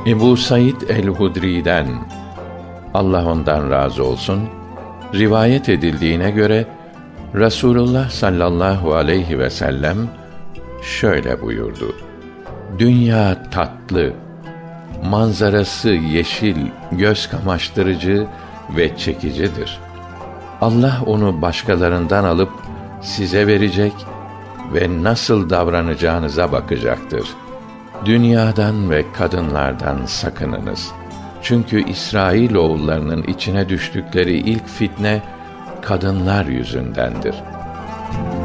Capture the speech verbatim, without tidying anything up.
Ebu Said el-Hudri'den, Allah ondan razı olsun, rivayet edildiğine göre Resulullah sallallahu aleyhi ve sellem şöyle buyurdu: Dünya tatlı, manzarası yeşil, göz kamaştırıcı ve çekicidir. Allah onu başkalarından alıp size verecek ve nasıl davranacağınıza bakacaktır. Dünyadan ve kadınlardan sakınınız. Çünkü İsrailoğullarının içine düştükleri ilk fitne kadınlar yüzündendir.